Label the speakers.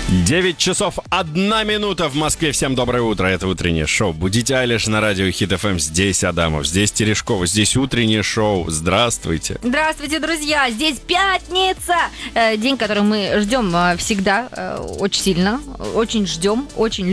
Speaker 1: 9 часов 1 минута в Москве. Всем доброе утро. Это утреннее шоу. Будите Айлиш на радио Хит ФМ. Здесь Адамов, здесь Терешкова, здесь утреннее шоу. Здравствуйте.
Speaker 2: Здравствуйте, друзья. Здесь пятница. День, который мы ждем всегда очень сильно. Очень ждем, очень